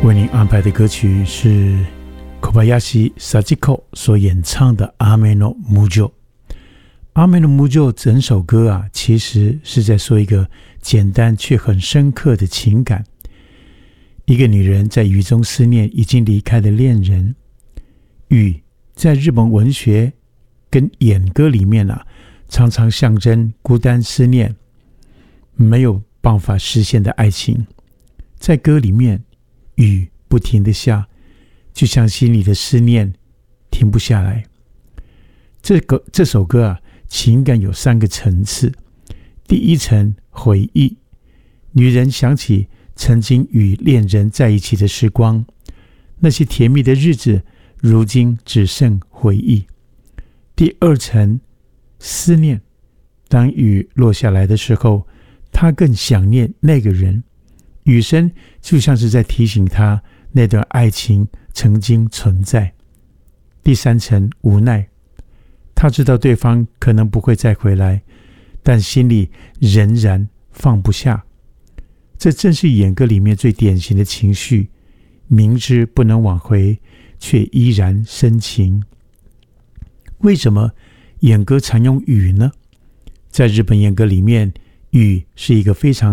为您安排的歌曲是 Kobayashi Sachiko 所演唱的 Ame no Mujo。Ame no Mujo 整首歌其实是在说一个简单却很深刻的情感。一个女人在雨中思念已经离开的恋人。雨在日本文学跟演歌里面常常象征孤单思念，没有办法实现的爱情。在歌里面，雨不停地下，就像心里的思念停不下来。这首歌情感有3个层次。第一层，回忆，女人想起曾经与恋人在一起的时光，那些甜蜜的日子如今只剩回忆。第二层，思念，当雨落下来的时候，她更想念那个人，雨声就像是在提醒她那段爱情曾经存在。第三层，无奈，她知道对方可能不会再回来，但心里仍然放不下。这正是演歌里面最典型的情绪，明知不能挽回，却依然深情。为什么演歌常用雨呢？在日本演歌里面，雨是一个非常